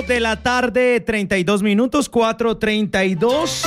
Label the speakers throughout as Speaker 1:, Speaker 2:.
Speaker 1: de la tarde, 32 minutos, 4:32.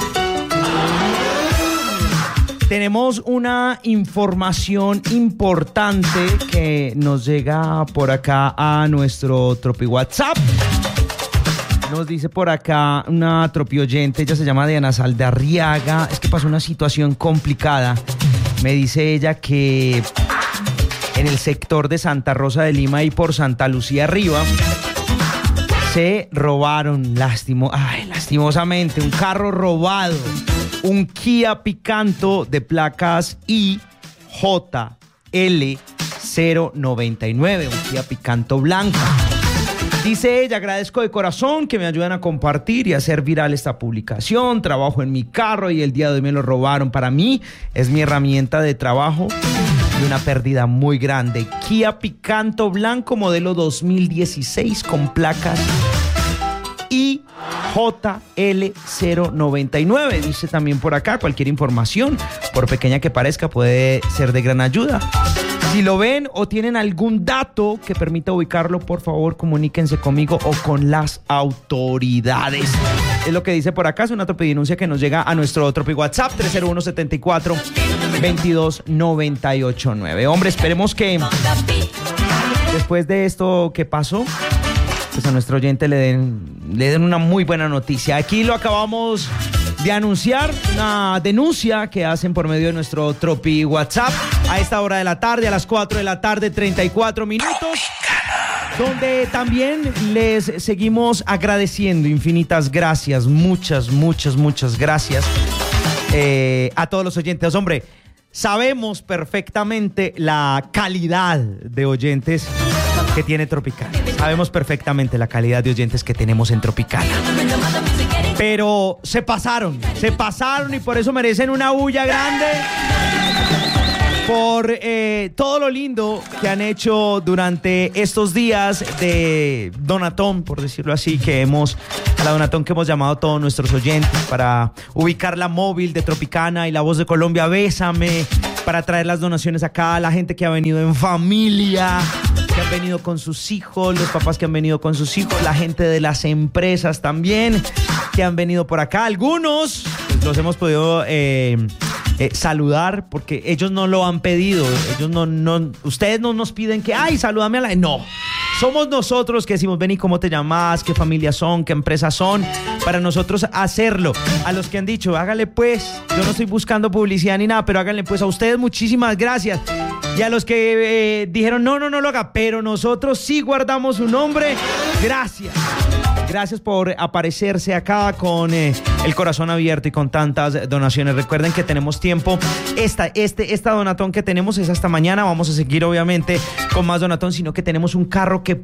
Speaker 1: Tenemos una información importante que nos llega por acá a nuestro Tropi WhatsApp. Nos dice por acá una tropi oyente, ella se llama Diana Saldarriaga. Es que pasó una situación complicada. Me dice ella que en el sector de Santa Rosa de Lima y por Santa Lucía arriba se robaron, lastimosamente, un carro robado, un Kia Picanto de placas IJL099, un Kia Picanto blanco. Dice ella, agradezco de corazón que me ayuden a compartir y hacer viral esta publicación. Trabajo en mi carro y el día de hoy me lo robaron. Para mí es mi herramienta de trabajo y una pérdida muy grande. Kia Picanto blanco, modelo 2016 con placas IJL099. Dice también por acá, cualquier información, por pequeña que parezca, puede ser de gran ayuda. Si lo ven o tienen algún dato que permita ubicarlo, por favor, comuníquense conmigo o con las autoridades. Es lo que dice por acá, es una tropidenuncia que nos llega a nuestro Tropi WhatsApp, 301-74-22-989. Hombre, esperemos que después de esto que pasó, pues a nuestro oyente le den una muy buena noticia. Aquí lo acabamos de anunciar, una denuncia que hacen por medio de nuestro Tropi WhatsApp a esta hora de la tarde, a las 4 de la tarde, 34 minutos, donde también les seguimos agradeciendo infinitas gracias, muchas gracias a todos los oyentes. Hombre, sabemos perfectamente la calidad de oyentes que tiene Tropicana. Sabemos perfectamente la calidad de oyentes que tenemos en Tropicana. Pero se pasaron y por eso merecen una bulla grande por todo lo lindo que han hecho durante estos días de donatón, por decirlo así, a la donatón que hemos llamado a todos nuestros oyentes para ubicar la móvil de Tropicana y La Voz de Colombia, Bésame, para traer las donaciones acá, la gente que ha venido en familia, que han venido con sus hijos, los papás que han venido con sus hijos, la gente de las empresas también que han venido por acá. Algunos pues, los hemos podido saludar porque ellos no lo han pedido. Ustedes no nos piden que, ay, salúdame a la... No, somos nosotros que decimos, ven, ¿y cómo te llamas? ¿Qué familia son? ¿Qué empresas son? Para nosotros hacerlo. A los que han dicho, hágale pues, yo no estoy buscando publicidad ni nada, pero háganle pues. A ustedes muchísimas gracias. Y a los que dijeron, no lo haga, pero nosotros sí guardamos su nombre, gracias. Gracias por aparecerse acá con el corazón abierto y con tantas donaciones. Recuerden que tenemos tiempo. Esta donatón que tenemos es hasta mañana. Vamos a seguir obviamente con más donatón, sino que tenemos un carro que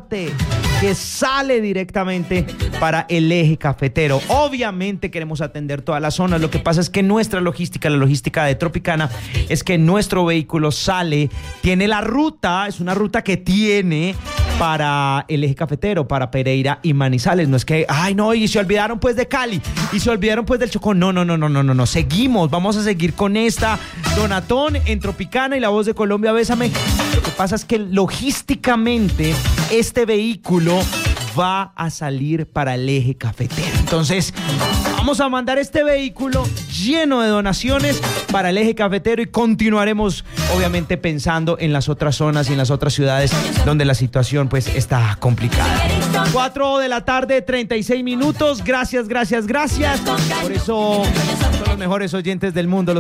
Speaker 1: sale directamente para el eje cafetero. Obviamente queremos atender todas las zonas. Lo que pasa es que nuestra logística, la logística de Tropicana, es que nuestro vehículo tiene la ruta, es una ruta que tiene para el eje cafetero, para Pereira y Manizales. No es que, ay no, y se olvidaron pues de Cali, y se olvidaron pues del Chocó. No, seguimos, vamos a seguir con esta donatón en Tropicana y La Voz de Colombia, Bésame. Lo que pasa es que logísticamente este vehículo va a salir para el eje cafetero. Entonces, vamos a mandar este vehículo lleno de donaciones para el eje cafetero y continuaremos, obviamente, pensando en las otras zonas y en las otras ciudades donde la situación, pues, está complicada. 4 de la tarde, 36 minutos. Gracias. Por eso son los mejores oyentes del mundo.